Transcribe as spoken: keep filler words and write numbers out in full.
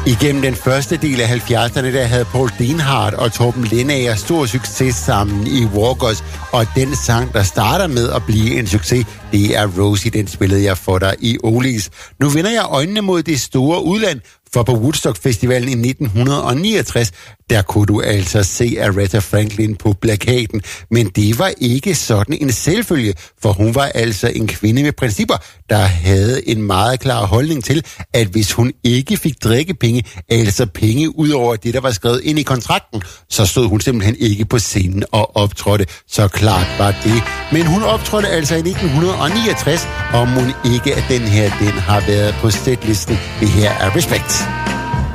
Igennem den første del af halvfjerdserne, der havde Paul Steinhardt og Torben Lendager stor succes sammen i Walkers, og den sang, der starter med at blive en succes, det er Rosie, den spillede jeg for dig i Olis. Nu vender jeg øjnene mod det store udland, for på Woodstock-festivalen i nitten niogtres, der kunne du altså se Aretha Franklin på plakaten. Men det var ikke sådan en selvfølge, for hun var altså en kvinde med principper, der havde en meget klar holdning til, at hvis hun ikke fik drikkepenge, altså penge ud over det, der var skrevet ind i kontrakten, så stod hun simpelthen ikke på scenen og optrådte. Så klart var det. Men hun optrådte altså i nitten niogtres, og mon ikke, at den her, den har været på setlisten. Det her er Respect.